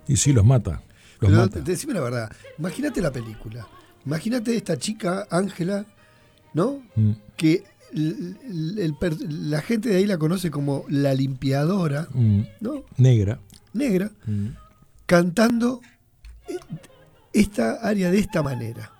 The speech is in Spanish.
Y sí, los mata. Los Pero mata. decime la verdad, imagínate la película. Imagínate esta chica, Ángela, ¿no? Que la gente de ahí la conoce como la limpiadora, ¿no? Negra. Negra, cantando esta área de esta manera.